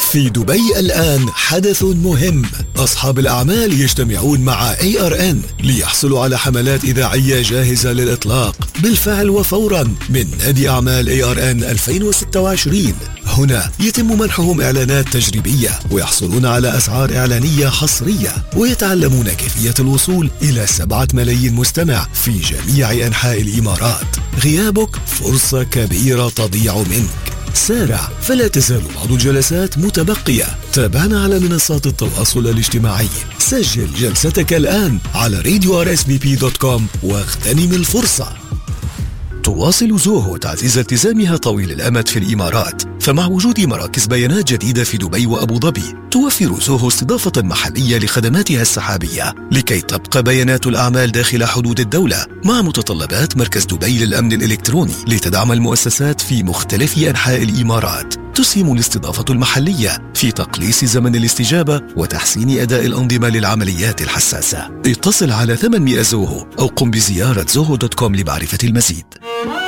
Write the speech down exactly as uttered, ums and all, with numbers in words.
في دبي الآن حدث مهم. أصحاب الأعمال يجتمعون مع إيه آر إن ليحصلوا على حملات إذاعية جاهزة للإطلاق بالفعل وفورا من نادي أعمال إيه آر إن ألفين وستة وعشرين. هنا يتم منحهم إعلانات تجريبية ويحصلون على أسعار إعلانية حصرية، ويتعلمون كيفية الوصول إلى سبعة ملايين مستمع في جميع أنحاء الإمارات. غيابك فرصة كبيرة تضيع منك. سارع، فلا تزال بعض الجلسات متبقية. تابعنا على منصات التواصل الاجتماعي. سجل جلستك الآن على راديو آر إس بي بي دوت كوم واغتنم الفرصة. تواصل زوهو تعزيز التزامها طويل الأمد في الإمارات، فمع وجود مراكز بيانات جديدة في دبي وأبو ظبي توفر زوهو استضافة محلية لخدماتها السحابية لكي تبقى بيانات الأعمال داخل حدود الدولة، مع متطلبات مركز دبي للأمن الإلكتروني لتدعم المؤسسات في مختلف أنحاء الإمارات. تسهم الاستضافة المحلية في تقليص زمن الاستجابة وتحسين أداء الأنظمة للعمليات الحساسة. اتصل على ثمانمئة زوهو أو قم بزيارة زوهو دوت كوم لمعرفة المزيد.